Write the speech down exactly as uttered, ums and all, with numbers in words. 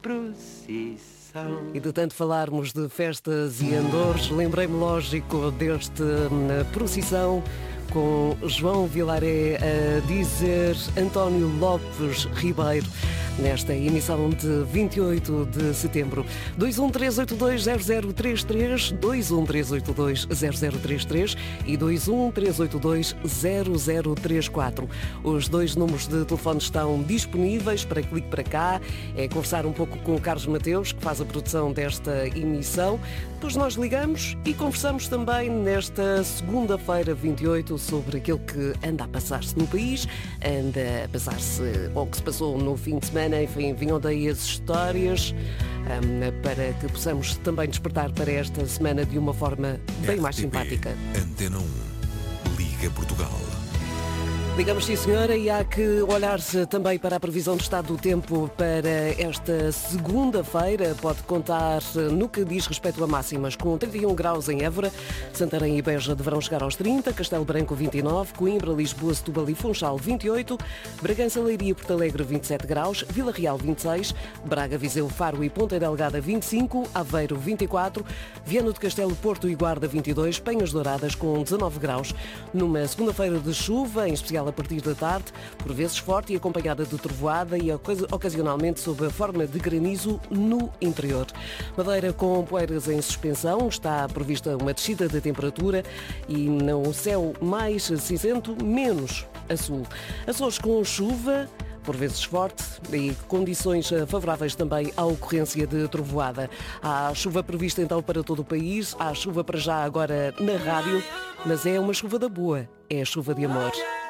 procissão. E de tanto falarmos de festas e andores, lembrei-me lógico deste na procissão com João Vilaré a dizer António Lopes Ribeiro nesta emissão de vinte e oito de setembro. dois um três oito dois zero zero três três, dois um três oito dois zero zero três três e dois um três oito dois zero zero três quatro. Os dois números de telefone estão disponíveis para clique para cá. É conversar um pouco com o Carlos Mateus, que faz a produção desta emissão. Depois nós ligamos e conversamos também nesta segunda-feira vinte e oito sobre aquilo que anda a passar-se no país, anda a passar-se ou que se passou no fim de semana. Enfim, vinham daí as histórias um, para que possamos também despertar para esta semana de uma forma bem mais simpática. Antena um, Liga Portugal. Ligamos, sim, senhora, e há que olhar-se também para a previsão do estado do tempo para esta segunda-feira. Pode contar no que diz respeito a máximas, com trinta e um graus em Évora, Santarém e Beja deverão chegar aos trinta, Castelo Branco vinte e nove, Coimbra, Lisboa, Setúbal e Funchal vinte e oito, Bragança, Leiria e Porto Alegre vinte e sete graus, Vila Real vinte e seis, Braga, Viseu, Faro e Ponta Delgada vinte e cinco, Aveiro vinte e quatro, Viana do Castelo, Porto e Guarda vinte e dois, Penhas Douradas com dezanove graus. Numa segunda-feira de chuva, em especial a partir da tarde, por vezes forte e acompanhada de trovoada e ocasionalmente sob a forma de granizo no interior. Madeira com poeiras em suspensão, está prevista uma descida da temperatura e no céu mais cinzento, menos a sul. Açores com chuva, por vezes forte, e condições favoráveis também à ocorrência de trovoada. Há chuva prevista então para todo o país, há chuva para já agora na rádio, mas é uma chuva da boa, é a chuva de amor.